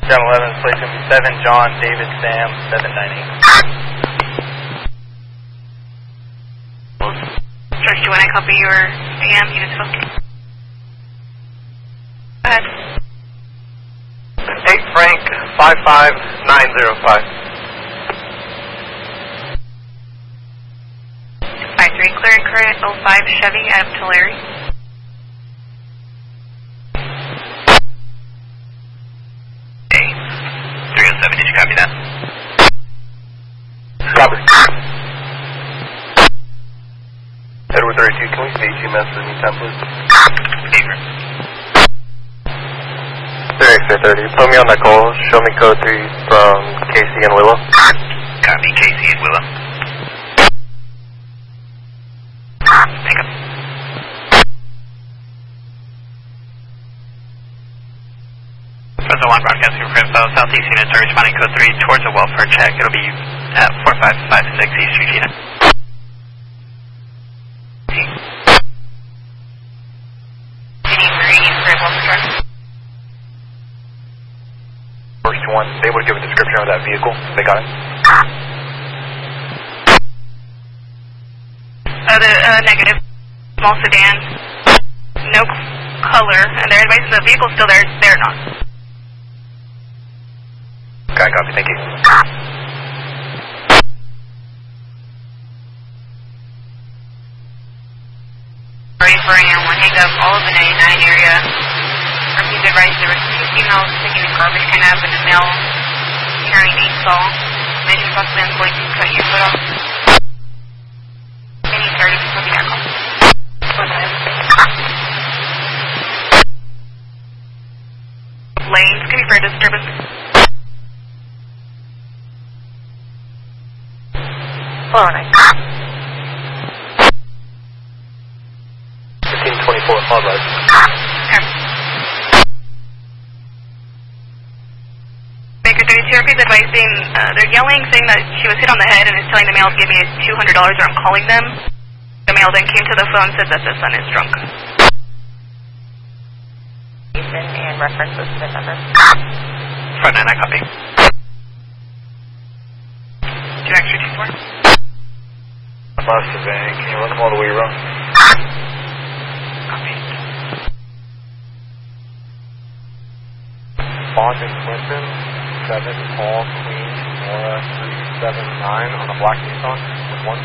Ground 11, place going to be 7, John, David, Sam, 798. Church 2, when I copy your AM, units phone. Go ahead. 8 Frank, 55905. 5-3, clear and current 05 Chevy out of Tulare. Hey, 307, did you copy that? Copy. Edward 32, can we see EMS in the meantime, please? Favor. 3X30, put me on that call. Show me code 3 from Casey and Willow. Copy, Casey and Willow. Pick up. President 1 broadcasting from info. Southeast units are responding code 3 towards a welfare check. It'll be at 4556 East Regina. First one, they would give a description of that vehicle. They got it? Negative. Small sedan. No color. And they're advising the vehicle's still there. They're not. Okay, copy. Thank you. Ready for an one hang up all of the 99 area. Repeat advice, there were 2 females taking a garbage can up and a male carrying a saw. Mention possibly I'm going to cut your foot off. Any started to copy that call. Lanes, can be for a disturbance. Oh, nice. 1524, apologize. Okay. Baker 32, is advising, they're yelling, saying that she was hit on the head and is telling the male to give me $200 or I'm calling them. The male then came to the phone and said that the son is drunk. And references to the number. Front 9, I copy. 2X324. Bus van, can you run them all the way around? Copy. Bond and Clinton, 7, Paul, Queen, Nora, 379 on a black Nissan with 1.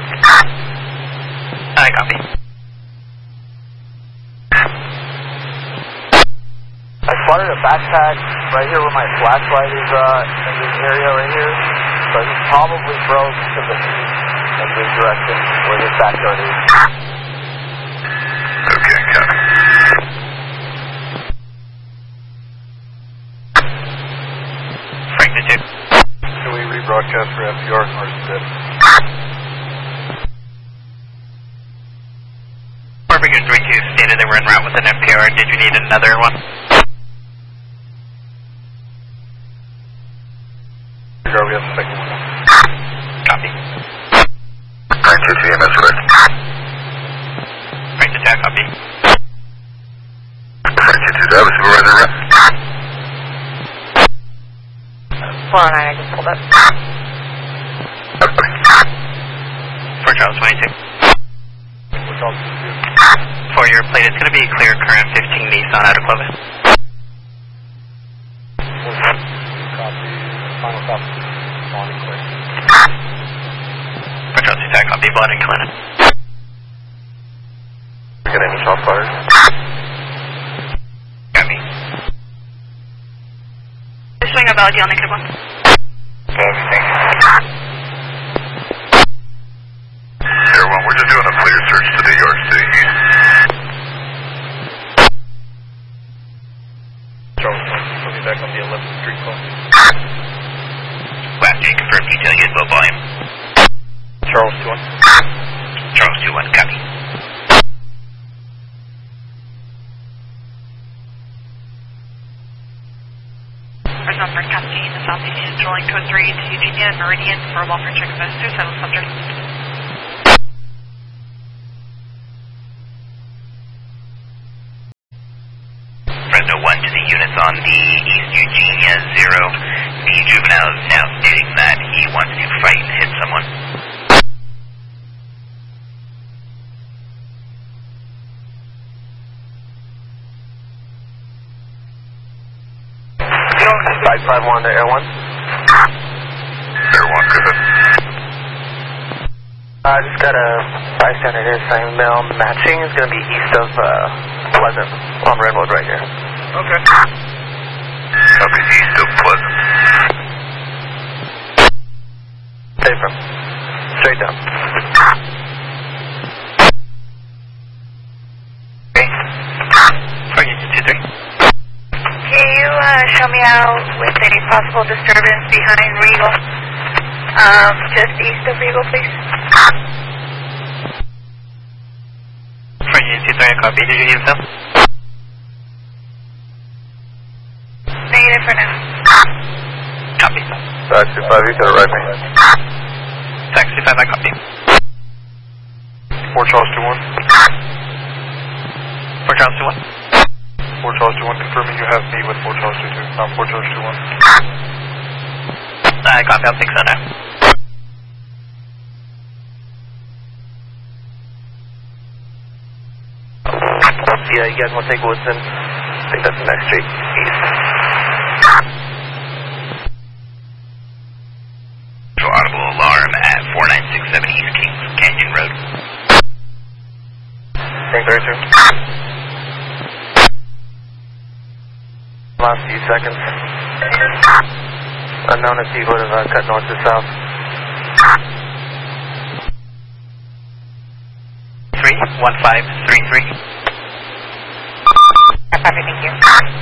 I copy. I spotted a backpack right here where my flashlight is in this area right here. So he probably broke to the east in this direction where this backyard is. Okay, copy. Frank the 2. Can we rebroadcast for FPR or SIP? Figure 32 stated they were en route with an FPR. Did you need another one? Figure we have the second one. Copy. Frank 2 CMS, correct. Frank 2 tag, copy. Frank 2 that was supervisor, right? 409, I just pulled up. For Charles 22. Which I'll do. For your plate, it's going to be clear current 15 Nissan out of Clovis. Copy. Final copy. On and clear. For Charles 2 tag, copy. Blood and clinic. Get any shot fired? Got me. Issuing a valid on negative 1. Copy, thank you. Everyone, we're just doing a clear search to the yard city. Charles, put me back on the 11th Street call. Last J, confirm detail, get low volume. Charles 2-1. Charles 2-1, copy. Personal for Cascade, the Southeast is rolling code 3 to Eugenia and Meridian for a welfare check of a suicidal subject. Fresno 1 to the units on the East Eugenia 0. 551 to Air 1. Air 1, go ahead. I just got a bystander here saying mail matching is going to be east of Pleasant on Redwood right here. Okay. Copy, east of Pleasant. Stay from. Straight down. For Union 23. Can you show me out with any possible disturbance behind Regal? Just east of Regal, please. For Union 23, copy. Did you need help? Negative for now. Copy. Taxi 5, you to the right wing. Taxi 5, I copy. 4 Charles 21. 4 Charles 21. 4 Charles 21, confirming you have me with 4 Charles 22. 4 Charles 21. I copy, I'll fix that now. Yeah, you guys want to take Woodson? I think that's the next street. East. So audible alarm at 4967 East Kings Canyon Road. Tank 32. Last few seconds. Unknown if you would have cut north to south. 31533. Copy, thank you.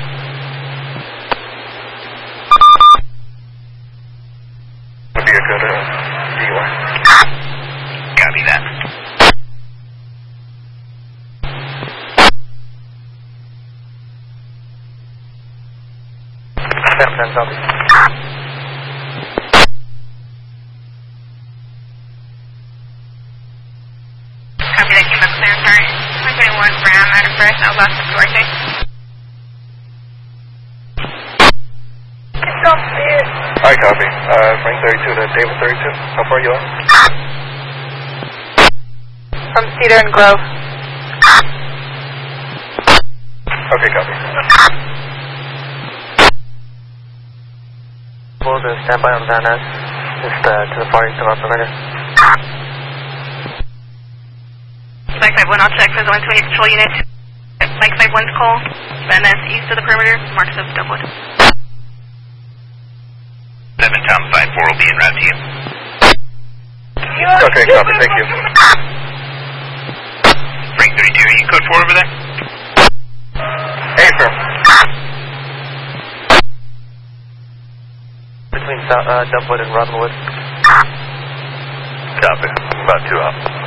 Would be a good DUI. Copy that. Copy. Copy, that came up clear, sorry. 121 Brown, out of breath, out lost of Duarte. It's all clear. Alright, copy. Frank 32 to David 32. How far are you at? From Cedar and Grove. Okay, copy. We'll just stand by on Van Ness. Just to the far east of our perimeter. Mike 51, I'll check for the 120 patrol unit. Mike 51's call. Van Ness east of the perimeter. Marks of Doublewood. 7 Tom 54 will be en route to you. Okay, copy. Thank you. Frank 32, are you code 4 over there? Hey, sir. Between Doublewood and Robinwood. Copy. About 2 up.